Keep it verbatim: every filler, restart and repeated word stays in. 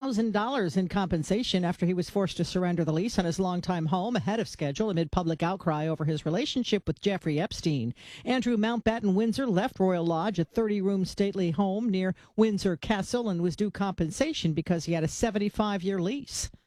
thousand dollars in compensation after he was forced to surrender the lease on his longtime home ahead of schedule amid public outcry over his relationship with Jeffrey Epstein. Andrew Mountbatten Windsor left Royal Lodge, a thirty-room stately home near Windsor Castle, and was due compensation because he had a seventy-five-year lease.